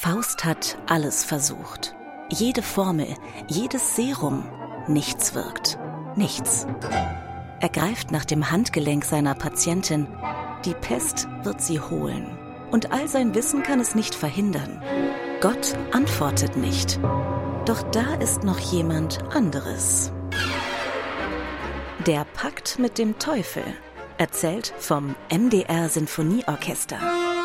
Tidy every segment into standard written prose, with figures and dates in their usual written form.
Faust hat alles versucht. Jede Formel, jedes Serum. Nichts wirkt. Nichts. Er greift nach dem Handgelenk seiner Patientin. Die Pest wird sie holen. Und all sein Wissen kann es nicht verhindern. Gott antwortet nicht. Doch da ist noch jemand anderes. Der Pakt mit dem Teufel. Erzählt vom MDR Sinfonieorchester.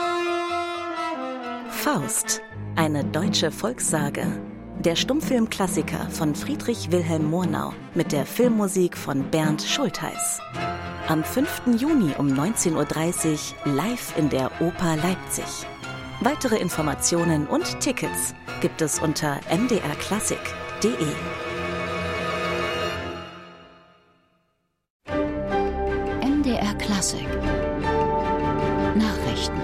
Faust, eine deutsche Volkssage. Der Stummfilmklassiker von Friedrich Wilhelm Murnau mit der Filmmusik von Bernd Schultheiß. Am 5. Juni um 19:30 Uhr live in der Oper Leipzig. Weitere Informationen und Tickets gibt es unter mdrklassik.de. MDR Klassik Nachrichten.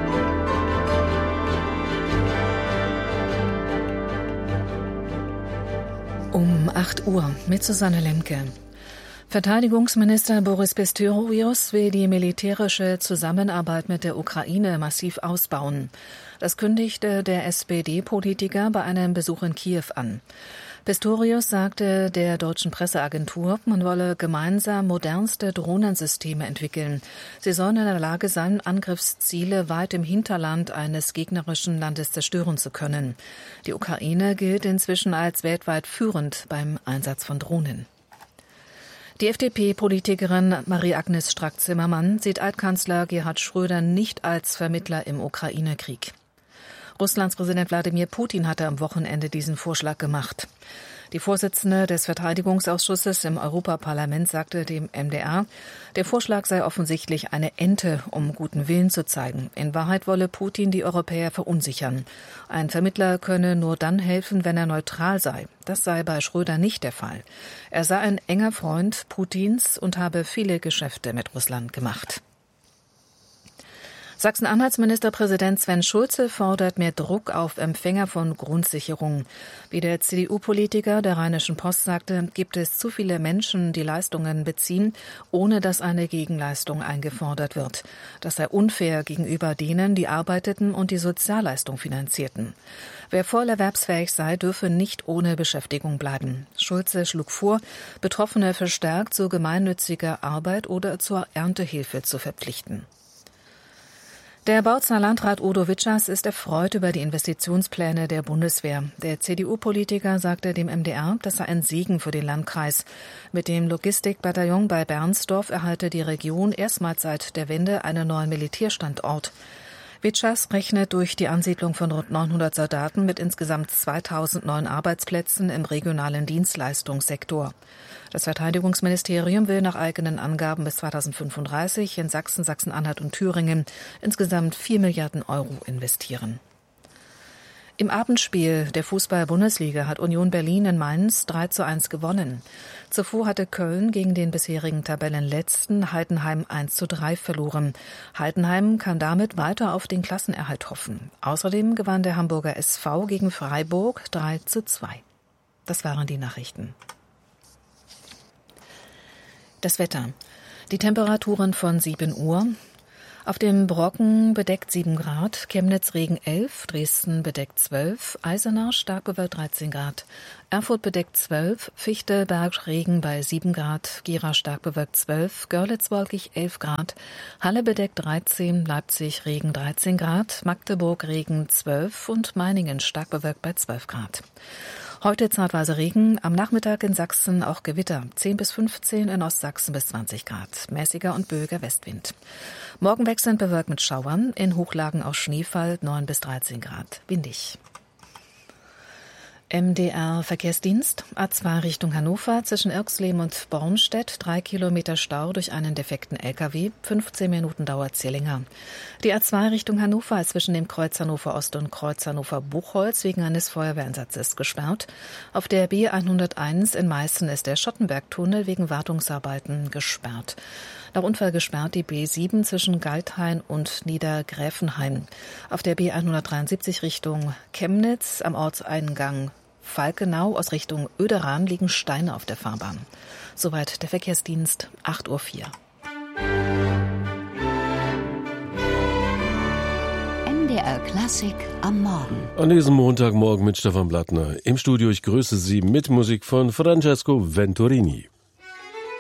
Um 8 Uhr mit Susanne Lemke. Verteidigungsminister Boris Pistorius will die militärische Zusammenarbeit mit der Ukraine massiv ausbauen. Das kündigte der SPD-Politiker bei einem Besuch in Kiew an. Pistorius sagte der deutschen Presseagentur, man wolle gemeinsam modernste Drohnensysteme entwickeln. Sie sollen in der Lage sein, Angriffsziele weit im Hinterland eines gegnerischen Landes zerstören zu können. Die Ukraine gilt inzwischen als weltweit führend beim Einsatz von Drohnen. Die FDP-Politikerin Marie-Agnes Strack-Zimmermann sieht Altkanzler Gerhard Schröder nicht als Vermittler im Ukraine-Krieg. Russlands Präsident Wladimir Putin hatte am Wochenende diesen Vorschlag gemacht. Die Vorsitzende des Verteidigungsausschusses im Europaparlament sagte dem MDR, der Vorschlag sei offensichtlich eine Ente, um guten Willen zu zeigen. In Wahrheit wolle Putin die Europäer verunsichern. Ein Vermittler könne nur dann helfen, wenn er neutral sei. Das sei bei Schröder nicht der Fall. Er sei ein enger Freund Putins und habe viele Geschäfte mit Russland gemacht. Sachsen-Anhalts Ministerpräsident Sven Schulze fordert mehr Druck auf Empfänger von Grundsicherung. Wie der CDU-Politiker der Rheinischen Post sagte, gibt es zu viele Menschen, die Leistungen beziehen, ohne dass eine Gegenleistung eingefordert wird. Das sei unfair gegenüber denen, die arbeiteten und die Sozialleistung finanzierten. Wer voll erwerbsfähig sei, dürfe nicht ohne Beschäftigung bleiben. Schulze schlug vor, Betroffene verstärkt zu gemeinnütziger Arbeit oder zur Erntehilfe zu verpflichten. Der Bautzener Landrat Udo Witschers ist erfreut über die Investitionspläne der Bundeswehr. Der CDU-Politiker sagte dem MDR, das sei ein Segen für den Landkreis. Mit dem Logistikbataillon bei Bernsdorf erhalte die Region erstmals seit der Wende einen neuen Militärstandort. Witschers rechnet durch die Ansiedlung von rund 900 Soldaten mit insgesamt 2000 neuen Arbeitsplätzen im regionalen Dienstleistungssektor. Das Verteidigungsministerium will nach eigenen Angaben bis 2035 in Sachsen, Sachsen-Anhalt und Thüringen insgesamt 4 Milliarden Euro investieren. Im Abendspiel der Fußball-Bundesliga hat Union Berlin in Mainz 3:1 gewonnen. Zuvor hatte Köln gegen den bisherigen Tabellenletzten Heidenheim 1:3 verloren. Heidenheim kann damit weiter auf den Klassenerhalt hoffen. Außerdem gewann der Hamburger SV gegen Freiburg 3:2. Das waren die Nachrichten. Das Wetter. Die Temperaturen von 7 Uhr. Auf dem Brocken bedeckt 7 Grad, Chemnitz Regen 11, Dresden bedeckt 12, Eisenach stark bewölkt 13 Grad, Erfurt bedeckt 12, Fichte Bergregen bei 7 Grad, Gera stark bewölkt 12, Görlitz wolkig 11 Grad, Halle bedeckt 13, Leipzig Regen 13 Grad, Magdeburg Regen 12 und Meiningen stark bewölkt bei 12 Grad. Heute zeitweise Regen, am Nachmittag in Sachsen auch Gewitter, 10 bis 15, in Ostsachsen bis 20 Grad, mäßiger und böiger Westwind. Morgen wechselnd bewölkt mit Schauern, in Hochlagen auch Schneefall, 9 bis 13 Grad, windig. MDR Verkehrsdienst, A2 Richtung Hannover, zwischen Irxleben und Bornstedt, 3 Kilometer Stau durch einen defekten LKW, 15 Minuten dauert es hier länger. Die A2 Richtung Hannover ist zwischen dem Kreuz Hannover Ost und Kreuz Hannover Buchholz wegen eines Feuerwehreinsatzes gesperrt. Auf der B101 in Meißen ist der Schottenbergtunnel wegen Wartungsarbeiten gesperrt. Nach Unfall gesperrt die B7 zwischen Geithain und Niedergräfenhain. Auf der B173 Richtung Chemnitz am Ortseingang Falkenau aus Richtung Oederan liegen Steine auf der Fahrbahn. Soweit der Verkehrsdienst, 8:04 Uhr. MDR Klassik am Morgen. An diesem Montagmorgen mit Stefan Blattner. Im Studio, ich grüße Sie mit Musik von Francesco Venturini.